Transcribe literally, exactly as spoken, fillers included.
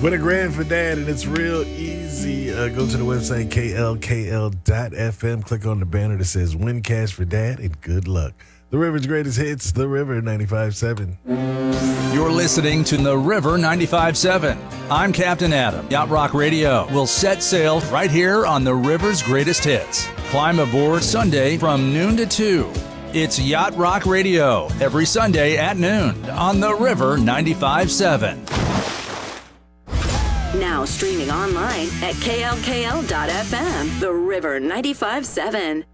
Win a grand for dad, and it's real easy. Uh, go to the website, K L K L dot F M. Click on the banner that says win cash for dad, and good luck. The River's greatest hits, The River ninety-five point seven. You're listening to The River ninety-five point seven. I'm Captain Adam. Yacht Rock Radio will set sail right here on The River's greatest hits. Climb aboard Sunday from noon to two. It's Yacht Rock Radio every Sunday at noon on The River ninety-five point seven. Now streaming online at K L K L dot F M. The River ninety-five point seven.